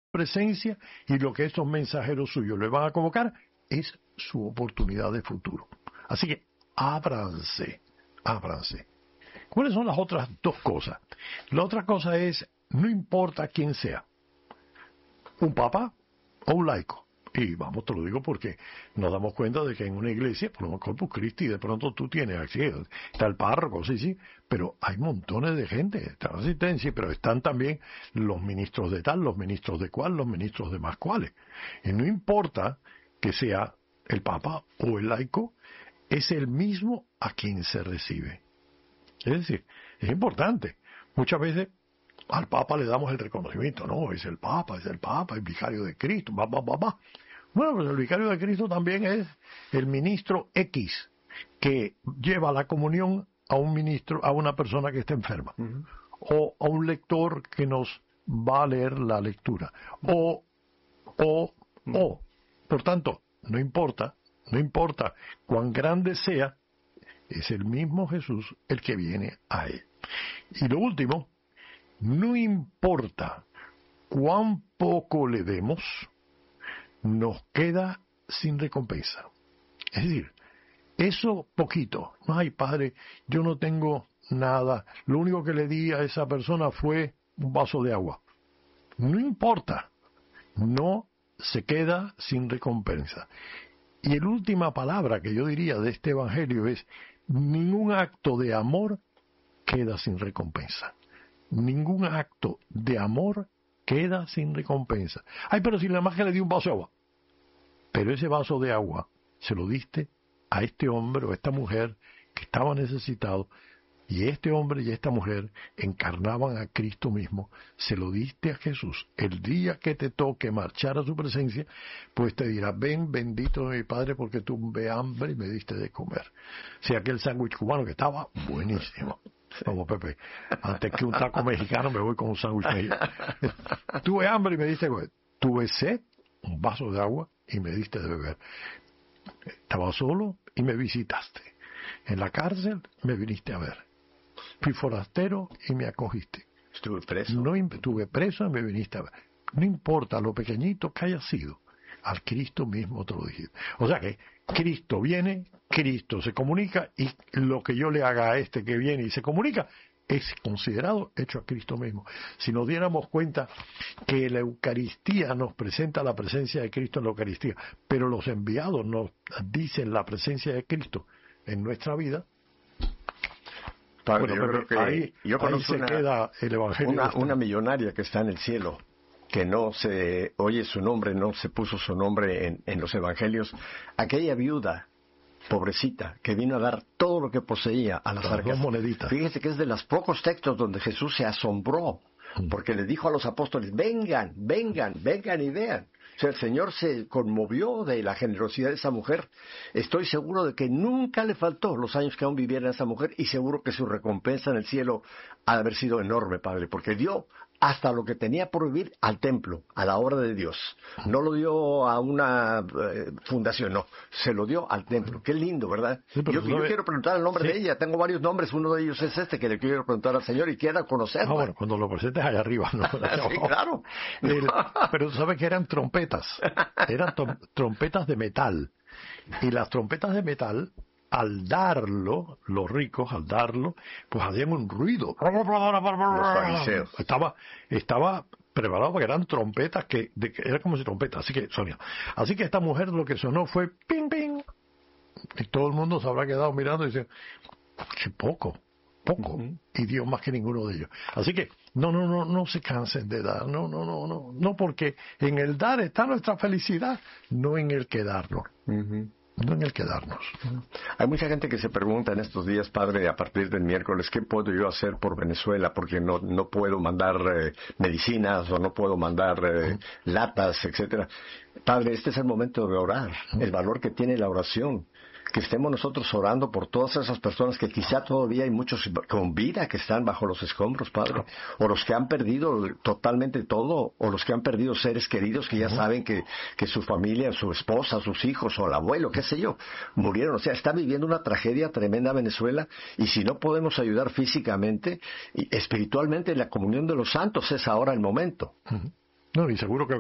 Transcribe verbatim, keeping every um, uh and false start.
presencia y lo que esos mensajeros suyos le van a convocar es su oportunidad de futuro. Así que ábranse, ábranse. ¿Cuáles son las otras dos cosas? La otra cosa es, no importa quién sea, un papa o un laico. Y vamos, te lo digo porque nos damos cuenta de que en una iglesia, por lo menos Corpus Christi, de pronto tú tienes aquí, está el párroco, sí, sí, pero hay montones de gente, está la asistencia, pero están también los ministros de tal, los ministros de cual, los ministros de más cuales. Y no importa que sea el papa o el laico, es el mismo a quien se recibe. Es decir, es importante. Muchas veces al Papa le damos el reconocimiento, no, es el Papa, es el Papa, el vicario de Cristo, va, va, va, va. Bueno, pues el vicario de Cristo también es el ministro X, que lleva la comunión a un ministro, a una persona que está enferma, uh-huh. o a un lector que nos va a leer la lectura, o, o, uh-huh. o. Por tanto, no importa, no importa cuán grande sea, es el mismo Jesús el que viene a él. Y lo último, no importa cuán poco le demos, nos queda sin recompensa. Es decir, eso poquito, ay padre, yo no tengo nada, lo único que le di a esa persona fue un vaso de agua. No importa, no se queda sin recompensa. Y la última palabra que yo diría de este evangelio es, ningún acto de amor queda sin recompensa. Ningún acto de amor queda sin recompensa. Ay, pero si nada más que le di un vaso de agua. Pero ese vaso de agua se lo diste a este hombre o a esta mujer que estaba necesitado, y este hombre y esta mujer encarnaban a Cristo mismo. Se lo diste a Jesús. El día que te toque marchar a su presencia, pues te dirá, ven bendito de mi Padre, porque tuve hambre y me diste de comer. O sea, aquel sándwich cubano que estaba buenísimo. Como Pepe, antes que un taco mexicano me voy con un sándwich mexicano. Tuve hambre y me diste de comer. Tuve sed, un vaso de agua y me diste de beber. Estaba solo y me visitaste. En la cárcel me viniste a ver. Fui forastero y me acogiste. Estuve preso. No estuve preso y me viniste a ver. No importa lo pequeñito que haya sido, al Cristo mismo te lo dijiste. O sea que Cristo viene, Cristo se comunica, y lo que yo le haga a este que viene y se comunica es considerado hecho a Cristo mismo. Si nos diéramos cuenta que la Eucaristía nos presenta la presencia de Cristo en la Eucaristía, pero los enviados nos dicen la presencia de Cristo en nuestra vida, Padre, bueno, yo creo que ahí, yo ahí se una, queda el Evangelio. Una, una millonaria que está en el cielo, que no se oye su nombre, no se puso su nombre en, en los Evangelios. Aquella viuda, pobrecita, que vino a dar todo lo que poseía a las arcas. Fíjese que es de los pocos textos donde Jesús se asombró, porque le dijo a los apóstoles, vengan, vengan, vengan y vean. O sea, el Señor se conmovió de la generosidad de esa mujer. Estoy seguro de que nunca le faltó los años que aún viviera esa mujer, y seguro que su recompensa en el cielo ha de haber sido enorme, Padre, porque dio hasta lo que tenía por vivir al templo, a la obra de Dios. No lo dio a una eh, fundación, no, se lo dio al templo. Qué lindo, ¿verdad? Sí, yo, yo quiero preguntar el nombre sí. de ella, tengo varios nombres, uno de ellos es este que le quiero preguntar al Señor y quiero conocerlo. Ah, bueno, cuando lo presentes allá arriba. ¿No? Sí, claro. El, pero tú sabes que eran trompetas, eran trompetas de metal, y las trompetas de metal, al darlo, los ricos, al darlo, pues hacían un ruido. Los fariseos. Estaba, estaba preparado porque eran trompetas que, de, que era como si trompetas, así que sonía. Así que esta mujer lo que sonó fue ping ping. Y todo el mundo se habrá quedado mirando y diciendo, qué poco, poco. Uh-huh. Y Dios más que ninguno de ellos. Así que, no, no, no, no se cansen de dar, no, no, no, no, no, porque en el dar está nuestra felicidad, no en el quedarnos. Uh-huh. No en el quedarnos. Hay mucha gente que se pregunta en estos días, Padre, a partir del miércoles, ¿qué puedo yo hacer por Venezuela? Porque no no puedo mandar eh, medicinas o no puedo mandar eh, latas, etcétera. Padre, este es el momento de orar, el valor que tiene la oración. Que estemos nosotros orando por todas esas personas que quizá todavía hay muchos con vida que están bajo los escombros, Padre, o los que han perdido totalmente todo, o los que han perdido seres queridos que ya uh-huh. saben que, que su familia, su esposa, sus hijos, o el abuelo, qué sé yo, murieron. O sea, está viviendo una tragedia tremenda Venezuela, y si no podemos ayudar físicamente y espiritualmente, la comunión de los santos es ahora el momento. Uh-huh. No, y seguro que